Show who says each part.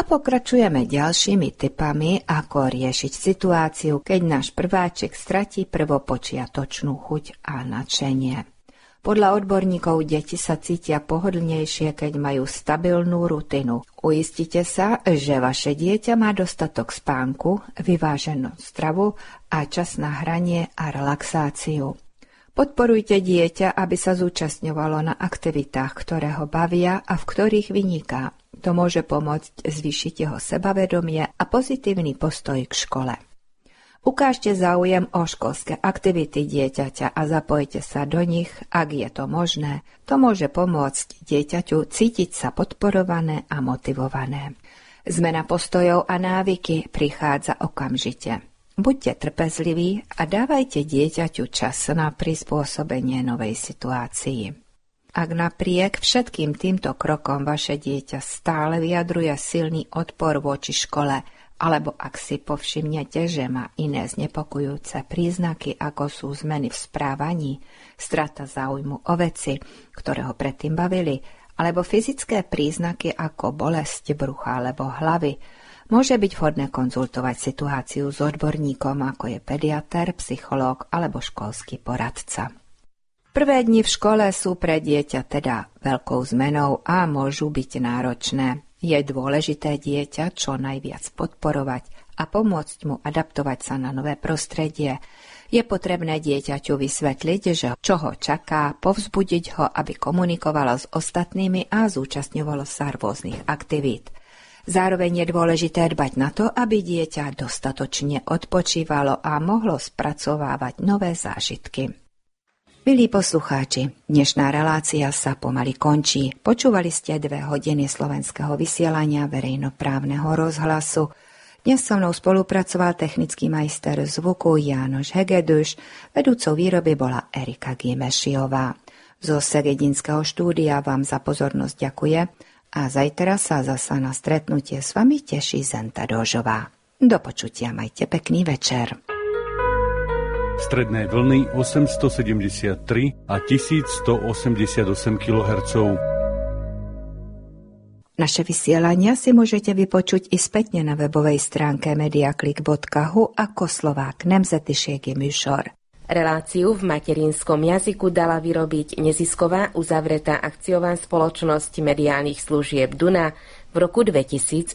Speaker 1: A pokračujeme ďalšími tipami, ako riešiť situáciu, keď náš prváčik stratí prvopočiatočnú chuť a nadšenie. Podľa odborníkov deti sa cítia pohodlnejšie, keď majú stabilnú rutinu. Uistite sa, že vaše dieťa má dostatok spánku, vyváženú stravu a čas na hranie a relaxáciu. Podporujte dieťa, aby sa zúčastňovalo na aktivitách, ktoré ho bavia a v ktorých vyniká. To môže pomôcť zvýšiť jeho sebavedomie a pozitívny postoj k škole. Ukážte záujem o školské aktivity dieťaťa a zapojte sa do nich, ak je to možné. To môže pomôcť dieťaťu cítiť sa podporované a motivované. Zmena postojov a návyky prichádza okamžite. Buďte trpezliví a dávajte dieťaťu čas na prispôsobenie novej situácii. Ak napriek všetkým týmto krokom vaše dieťa stále vyjadruje silný odpor voči škole, alebo ak si povšimnete, že má iné znepokojujúce príznaky, ako sú zmeny v správaní, strata záujmu o veci, ktoré ho predtým bavili, alebo fyzické príznaky ako bolesť brucha alebo hlavy, môže byť vhodné konzultovať situáciu s odborníkom, ako je pediater, psychológ alebo školský poradca. Prvé dni v škole sú pre dieťa teda veľkou zmenou a môžu byť náročné. Je dôležité dieťa čo najviac podporovať a pomôcť mu adaptovať sa na nové prostredie. Je potrebné dieťaťu vysvetliť, že čo ho čaká, povzbudiť ho, aby komunikovalo s ostatnými a zúčastňovalo sa rôznych aktivít. Zároveň je dôležité dbať na to, aby dieťa dostatočne odpočívalo a mohlo spracovávať nové zážitky. Milí poslucháči, dnešná relácia sa pomaly končí. Počúvali ste 2 hodiny slovenského vysielania verejnoprávneho rozhlasu. Dnes so mnou spolupracoval technický majster zvuku Jánoš Hegeduš, vedúcou výroby bola Erika Gimešiová. Zo Segedinského štúdia vám za pozornosť ďakuje a zajtra sa zasa na stretnutie s vami teší Zenta Dožová. Do počutia, majte pekný večer.
Speaker 2: Stredné vlny 873 a 1188 kHz.
Speaker 1: Naše vysielania si môžete vypočuť i spätne na webovej stránke mediaclick.hu ako Slovák Nemzetiségi műsor.
Speaker 3: Reláciu v materinskom jazyku dala vyrobiť nezisková uzavretá akciová spoločnosť mediálnych služieb Duna v roku 2014.